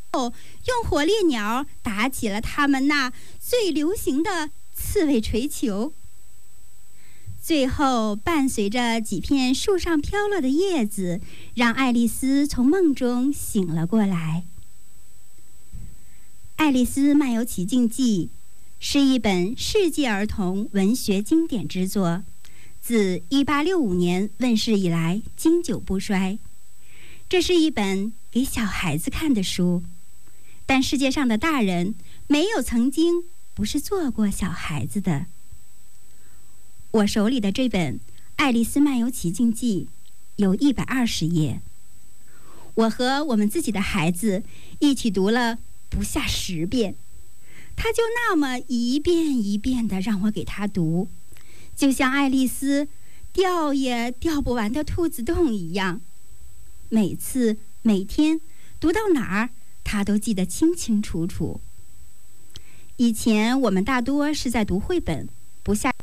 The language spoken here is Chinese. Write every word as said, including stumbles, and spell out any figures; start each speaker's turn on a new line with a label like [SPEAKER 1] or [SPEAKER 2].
[SPEAKER 1] 用火烈鸟打起了他们那最流行的刺猬锤球。最后，伴随着几片树上飘落的叶子，让爱丽丝从梦中醒了过来。《爱丽丝漫游奇境记》是一本世界儿童文学经典之作，自一八六五年问世以来经久不衰。这是一本给小孩子看的书，但世界上的大人没有曾经不是做过小孩子的。我手里的这本《爱丽丝漫游奇境记》有一百二十页，我和我们自己的孩子一起读了不下十遍，他就那么一遍一遍地让我给他读，就像爱丽丝掉也掉不完的兔子洞一样。每次每天读到哪儿，他都记得清清楚楚。以前我们大多是在读绘本，不下